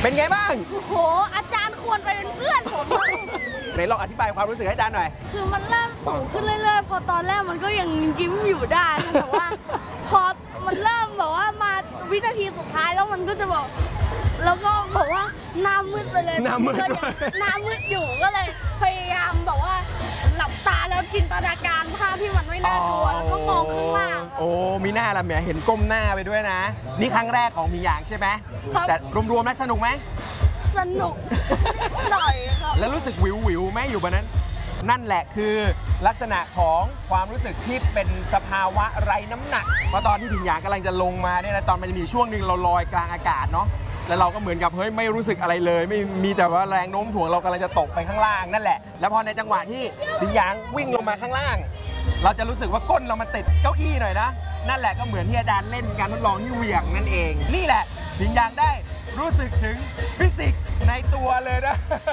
เป็นไงบ้างโอ้โหอาจารย์ควรไปเป็นเพื่อนผมไหนลองอธิบายความรู้สึกให้อาจารย์หน่อยคือมันเริ่มสูงขึ้นเรื่อยๆพอตอนแรกมันก็ยังยิ้มอยู่ได้นะแต่ว่า พอมันเริ่มแบบว่ามาวินาทีสุดท้ายแล้วมันก็จะบอกแล้วก็บอกว่าหน้ามืดไปเลยหน้ามืดหน้ามืดอยู่ก็เลยพยายามแบบว่าหลับตาแล้วจินตนาการภาพที่มันไม่น่ากลัวแล้วก็มองข้างล่างโอ้มีหน้าละเมียเห็นก้มหน้าไปด้วยนะ นี่ครั้งแรกของมีอย่างใช่ไหมครับแต่รวมๆแล้วสนุกไหมสนุกหน่อยครับแล้วรู้สึกวิวไหมอยู่บนนั้น นั่นแหละคือลักษณะของความรู้สึกที่เป็นสภาวะไร้น้ำหนักเพราะตอนที่ผิงหยางกำลังจะลงมาเนี่ยนะตอนมันจะมีช่วงหนึ่งเราลอยกลางอากาศเนาะแล้วเราก็เหมือนกับเฮ้ยไม่รู้สึกอะไรเลยไม่มีแต่ว่าแรงโน้มถ่วงเรากำลังจะตกไปข้างล่างนั่นแหละแล้วพอในจังหวะที่ผิงหยางวิ่งลงมาข้างล่าง เราจะรู้สึกว่าก้นเรามันติดเก้าอี้หน่อยนะนั่นแหละก็เหมือนที่อาจารย์เล่นการทดลองที่เหวี่ยงนั่นเองนี่แหละผิงหยางได้รู้สึกถึงฟิสิกส์ในตัวเลยนะ